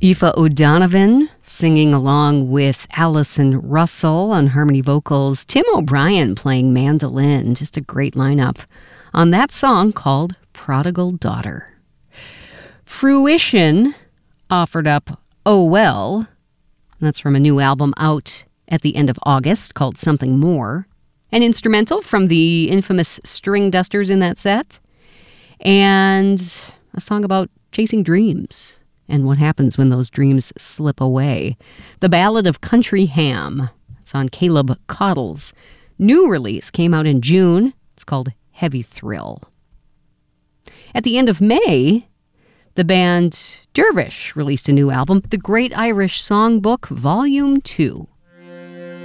Aoife O'Donovan singing along with Allison Russell on harmony vocals. Tim O'Brien playing mandolin. Just a great lineup on that song called Prodigal Daughter. Fruition offered up Oh Well. That's from a new album out at the end of August called Something More. An instrumental from the infamous String Dusters in that set. And a song about chasing dreams and what happens when those dreams slip away. The Ballad of Country Ham. It's on Caleb Cottle's new release. Came out in June. It's called Heavy Thrill. At the end of May, the band Dervish released a new album, The Great Irish Songbook, Volume 2.